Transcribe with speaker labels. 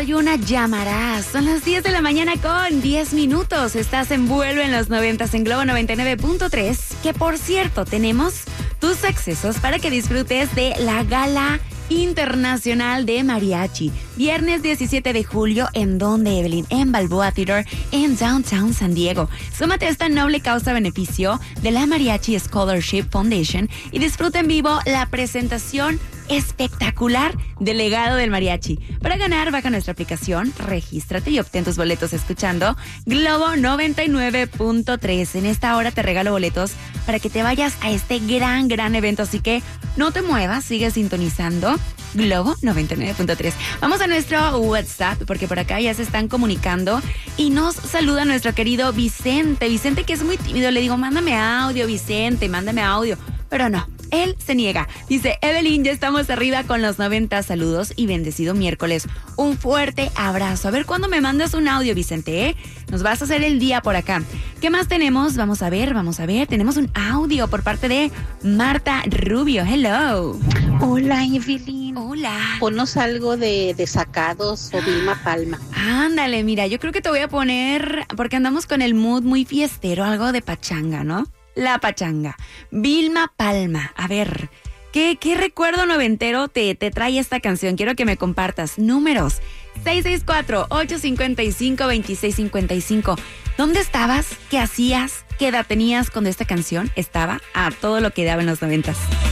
Speaker 1: soy una llamarás. Son las 10 de la mañana con 10 minutos. Estás en vuelo en los 90s en Globo 99.3. Que por cierto, tenemos tus accesos para que disfrutes de la Gala Internacional de Mariachi. Viernes 17 de julio, ¿en dónde, Evelyn? En Balboa Theater, en Downtown San Diego. Súmate a esta noble causa beneficio de la Mariachi Scholarship Foundation y disfruta en vivo la presentación espectacular del legado del mariachi. Para ganar, baja nuestra aplicación, regístrate y obtén tus boletos escuchando Globo 99.3. En esta hora te regalo boletos para que te vayas a este gran evento, así que no te muevas, sigue sintonizando Globo 99.3. Vamos a nuestro WhatsApp, porque por acá ya se están comunicando y nos saluda nuestro querido Vicente. Vicente, que es muy tímido, le digo, mándame audio, Vicente, mándame audio, pero no. Él se niega. Dice, Evelyn, ya estamos arriba con los 90. Saludos y bendecido miércoles. Un fuerte abrazo. A ver cuándo me mandas un audio, Vicente, ¿eh? Nos vas a hacer el día por acá. ¿Qué más tenemos? Vamos a ver. Tenemos un audio por parte de Marta Rubio. Hello.
Speaker 2: Hola, Evelyn.
Speaker 1: Hola.
Speaker 2: Ponnos algo de Desacados o Vilma Palma.
Speaker 1: Ándale, mira, yo creo que te voy a poner, porque andamos con el mood muy fiestero, algo de pachanga, ¿no? La pachanga. Vilma Palma. A ver, ¿qué recuerdo noventero te trae esta canción? Quiero que me compartas. Números 664-855-2655. ¿Dónde estabas? ¿Qué hacías? ¿Qué edad tenías cuando esta canción estaba a todo lo que daba en los 90s?